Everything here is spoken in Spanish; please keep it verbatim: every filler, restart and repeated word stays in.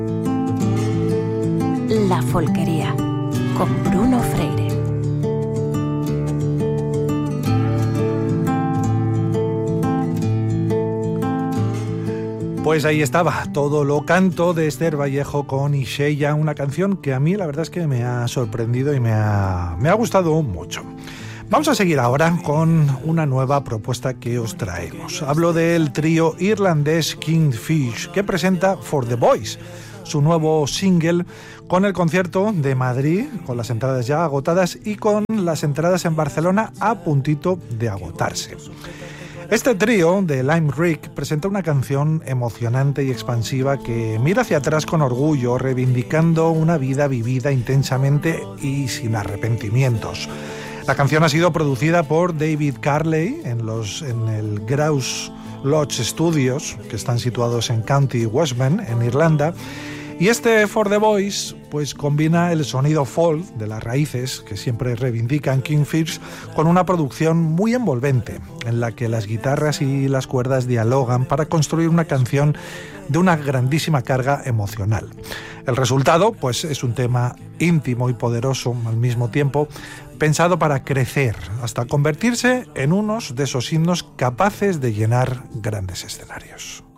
La Folquería, con Bruno Freire. Pues ahí estaba, Todo lo canto de Esther Vallejo con Ixella, una canción que a mí la verdad es que me ha sorprendido y me ha, me ha gustado mucho. Vamos a seguir ahora con una nueva propuesta que os traemos. Hablo del trío irlandés Kingfish, que presenta For the Boys, su nuevo single, con el concierto de Madrid, con las entradas ya agotadas y con las entradas en Barcelona a puntito de agotarse. Este trío de Limerick presenta una canción emocionante y expansiva que mira hacia atrás con orgullo, reivindicando una vida vivida intensamente y sin arrepentimientos. La canción ha sido producida por David Carley en, los, en el Grouse Lodge Studios, que están situados en County Westmeath, en Irlanda. Y este For the Boys pues combina el sonido folk de las raíces que siempre reivindican Kingfish con una producción muy envolvente en la que las guitarras y las cuerdas dialogan para construir una canción de una grandísima carga emocional. El resultado pues es un tema íntimo y poderoso al mismo tiempo, pensado para crecer hasta convertirse en unos de esos himnos capaces de llenar grandes escenarios.